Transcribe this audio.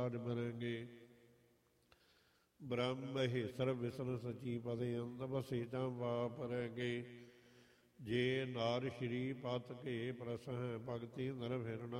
ਮਰੰਗੇ ਬ੍ਰਹਮ ਮਹੇਸ਼ਰ ਵਿਸ਼ਨ ਸਚੀ ਪਦੇ ਅੰਦ ਬਸੇ ਤਾਂ ਵਾਪਰਗੇ ਜੇ ਨਾਰ ਸ਼੍ਰੀ ਪਤ ਕੇ ਪ੍ਰਸਹ ਭਗਤੀ ਨਰ ਫਿਰਨਾ